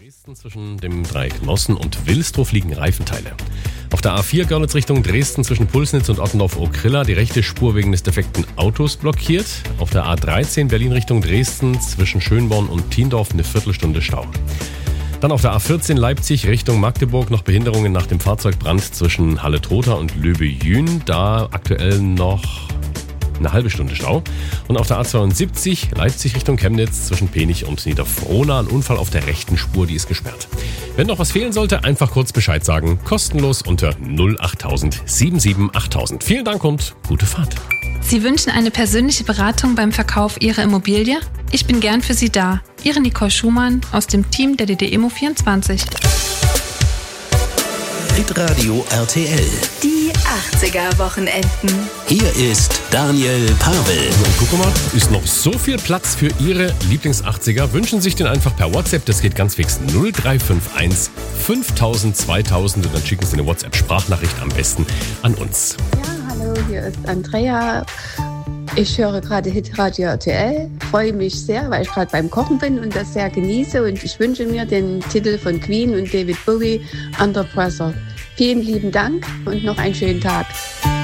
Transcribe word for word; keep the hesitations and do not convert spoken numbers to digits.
Dresden zwischen dem Dreieck Nossen und Wilsdruff liegen Reifenteile. Auf der A vier Görlitz Richtung Dresden zwischen Pulsnitz und Ottendorf-Okrilla die rechte Spur wegen des defekten Autos blockiert. Auf der A dreizehn Berlin Richtung Dresden zwischen Schönborn und Thiendorf eine Viertelstunde Stau. Dann auf der A vierzehn Leipzig Richtung Magdeburg noch Behinderungen nach dem Fahrzeugbrand zwischen Halle-Trotha und Löbe-Jün. Da aktuell noch eine halbe Stunde Stau. Und auf der A zweiundsiebzig Leipzig Richtung Chemnitz zwischen Penich und Niederfrohna ein Unfall auf der rechten Spur, die ist gesperrt. Wenn noch was fehlen sollte, einfach kurz Bescheid sagen. Kostenlos unter null achttausend siebenundsiebzig achttausend. Vielen Dank und gute Fahrt. Sie wünschen eine persönliche Beratung beim Verkauf Ihrer Immobilie? Ich bin gern für Sie da. Ihre Nicole Schumann aus dem Team der D D Immo vierundzwanzig. Hitradio R T L. Die achtziger-Wochenenden. Hier ist Daniel Pavel. Und guck mal, ist noch so viel Platz für Ihre Lieblings-achtziger. Wünschen Sie sich den einfach per WhatsApp. Das geht ganz fix. null drei fünf eins fünftausend zweitausend und dann schicken Sie eine WhatsApp-Sprachnachricht am besten an uns. Ja, hallo, hier ist Andrea. Ich höre gerade Hitradio R T L, freue mich sehr, weil ich gerade beim Kochen bin und das sehr genieße und ich wünsche mir den Titel von Queen und David Bowie, Under Pressure. Vielen lieben Dank und noch einen schönen Tag.